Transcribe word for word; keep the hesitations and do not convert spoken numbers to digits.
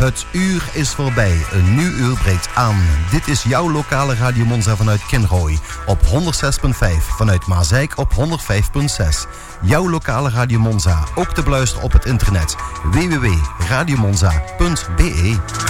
Het uur is voorbij, een nieuw uur breekt aan. Dit is jouw lokale Radio Monza vanuit Kinrooi op honderdzes komma vijf. Vanuit Maasijk op honderdvijf komma zes. Jouw lokale Radio Monza, ook te beluisteren op het internet. w w w punt radio monza punt b e